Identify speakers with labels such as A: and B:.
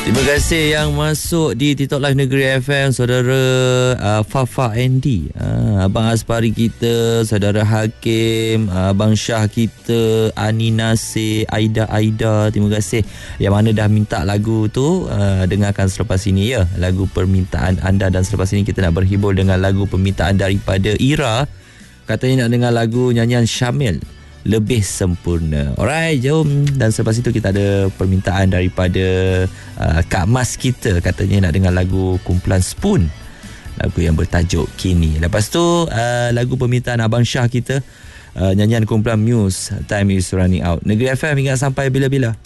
A: Terima kasih yang masuk di TikTok Live Negeri FM, saudara Fafa Andy, Abang Aspari kita, saudara Hakim, Abang Syah kita, Ani Nasir, Aida. Terima kasih yang mana dah minta lagu tu. Dengarkan selepas ini ya, lagu permintaan anda. Dan selepas ini kita nak berhibur dengan lagu permintaan daripada Ira. Katanya nak dengar lagu nyanyian Syamil, Lebih Sempurna. Alright, jom. Dan selepas itu kita ada permintaan daripada Kak Mas kita. Katanya nak dengar lagu kumpulan Spoon, lagu yang bertajuk Kini. Lepas tu lagu permintaan Abang Syah kita, nyanyian kumpulan Muse, Time Is Running Out. Negeri FM ingat sampai bila-bila.